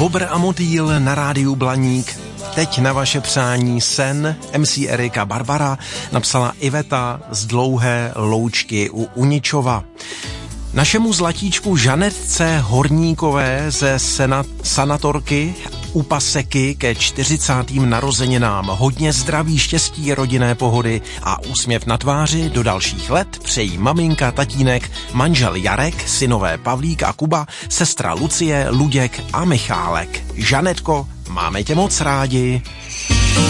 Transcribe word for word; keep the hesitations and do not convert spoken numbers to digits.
Bobr a motýl na rádiu Blaník. Teď na vaše přání sen em cé Erika Barbara napsala Iveta z Dlouhé Loučky u Uničova. Našemu zlatíčku Žanetce Horníkové ze senat, sanatorky u Paseky ke čtyřicátým narozeninám hodně zdraví, štěstí, rodinné pohody a úsměv na tváři do dalších let přejí maminka, tatínek, manžel Jarek, synové Pavlík a Kuba, sestra Lucie, Luděk a Michálek. Žanetko, máme tě moc rádi.